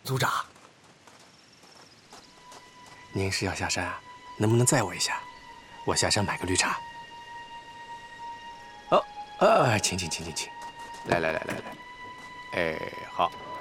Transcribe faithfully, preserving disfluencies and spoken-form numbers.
族长，您是要下山啊？能不能载我一下？我下山买个绿茶。哦，啊，请请请请请，来来来来来，哎，好。